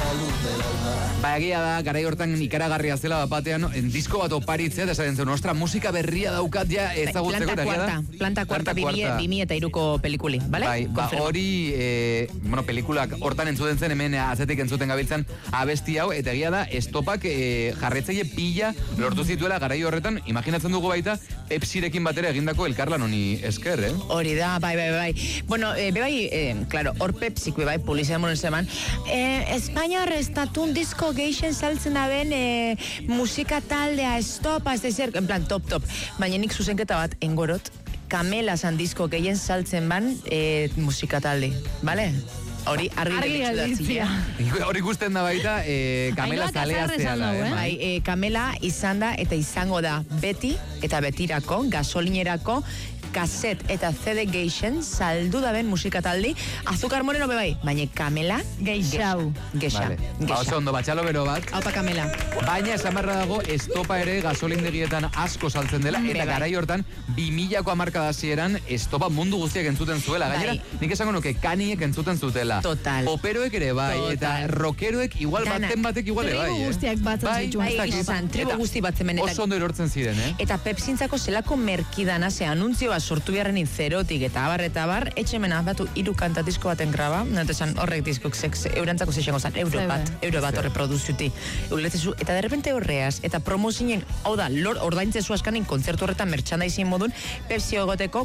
Ba, egia da, garai hortan ikaragarria zela batean, disko bat oparitzea, eta esaten zuen, ostra, musika berria daukat ja ezagutzeko, eta egia da? Planta Cuarta 2002ko pelikuli, bale? Bai, ba, hori, pelikulak hortan entzuten zen, hemen atzetik entzuten gabiltzan abesti hau, eta egia da, Estopak jarretzaile pila lortu zituela garai horretan, imaginatzen dugu baita, Pepsirekin batera egindako elkarlan honi esker, Hori da, bai. Bueno, claro, hor Pepsik, bai, polizia monen zeman, Espainiar estatun disko geixen saltzen daben musika taldea Estopa, ez da zer, en plan, top. Baina nik zuzenketa bat, engorot, Kamela zan disko gehien saltzen ban musika talde, bale? Hori argi gelditzea. Hori ikusten da baita, Kamela zalea zehala, Bai, Kamela izan da eta izango da beti eta betirako, gasolinerako, kaset eta CD geixen saldu daben musikataldi, Azúcar Moreno bai, baina Kamela geixau. Vale. Oso ondo, batxalo bero bat. Aupa Kamela. Baina esan barra dago, Estopa ere gasolindegietan asko saltzen dela, eta garai hortan, 2000ko hamarkada hasieran Estopa mundu guztiak entzuten zuela. Gainera, nik esango nuke kaniek entzuten zutela. Total. Poperoek ere bai, eta rockeroek igual batek igual bai. Tribu guztiak batzen zituen. Tribu guzti batzen benetan. Oso ondo erortzen ziren, Eta Pepsintzako zelako merkidana, anuntzioa sortu beharren zerotik eta abar, etxemena batu 3 kanta disko baten graba, esan horrek diskok eurantzako zeixengo zan, euro bat horre produziuti. Eta derrepente horreaz, eta promozinen, hau da, ordaintzezu askanin kontzertu horretan merchandising modun, Pepsi egoteko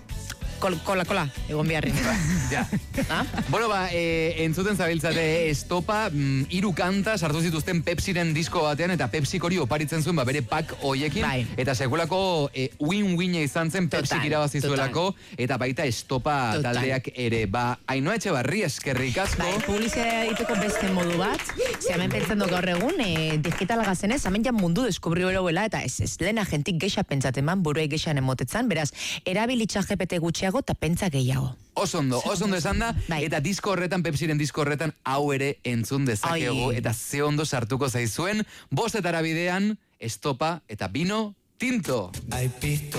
Coca-Cola, egon biharrin. Ja. Bueno, entzuten zabiltzate Estopa, 3 kanta sartu zituzten Pepsiren disko batean, eta Pepsik hori oparitzen zuen, bere pak hoiekin, eta sekulako win-wina izan zen Pepsik irabazizuelako, eta baita Estopa taldeak ere. Ainhoa Etxebarri, eskerrik asko. Publizia diteko beste modu bat, hemen pentsan gaur egun, digital gazenez, hemen ja mundu deskubri beroela, eta ez lehen agentik geixa pentsaten man, buruei geixan emotetzan, beraz, erabilitza GPT gutxiago, eta pentsa gehiago. Oso ondo esan da, eta disko horretan, Pepsiren disko horretan, hau ere entzun dezakegu, eta ze ondo sartuko zaizuen, 5 bidean, Estopa eta Vino Tinto.